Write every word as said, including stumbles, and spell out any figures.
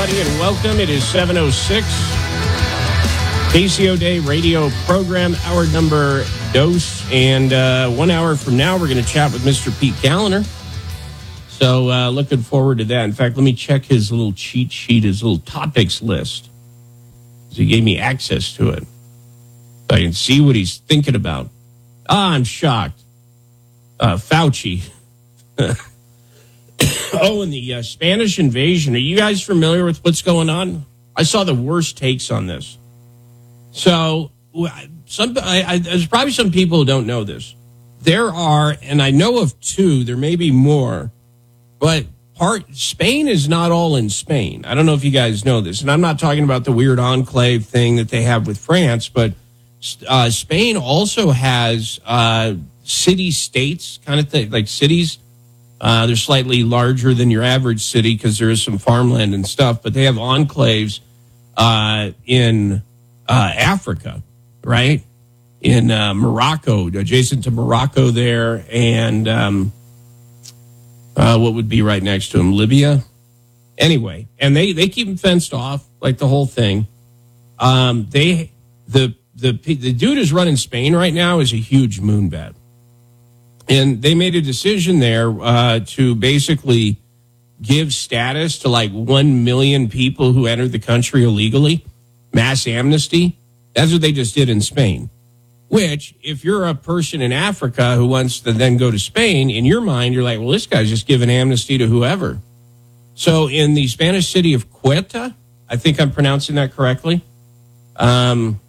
everybody, and welcome. It is seven oh six. K C O Day radio program, hour number dos. And uh, one hour from now, we're going to chat with Mister Pete Galliner. So uh, looking forward to that. In fact, let me check his little cheat sheet, his little topics list. So he gave me access to it. So I can see what he's thinking about. Ah, I'm shocked. Uh, Fauci. Oh, and the uh, Spanish invasion. Are you guys familiar with what's going on? I saw the worst takes on this. So some, I, I, there's probably some people who don't know this. There are, and I know of two, there may be more, but part Spain is not all in Spain. I don't know if you guys know this, and I'm not talking about the weird enclave thing that they have with France, but uh, Spain also has uh, city-states kind of thing, like cities. Uh, they're slightly larger than your average city because there is some farmland and stuff, but they have enclaves uh, in uh, Africa, right? In uh, Morocco, adjacent to Morocco there, and um, uh, what would be right next to them, Libya. Anyway, and they, they keep them fenced off, like the whole thing. Um, they the the the dude who's running Spain right now is a huge moonbat. And they made a decision there uh, to basically give status to like one million people who entered the country illegally, mass amnesty. That's what they just did in Spain, which if you're a person in Africa who wants to then go to Spain, in your mind, you're like, well, this guy's just giving amnesty to whoever. So in the Spanish city of Ceuta, I think I'm pronouncing that correctly. Um,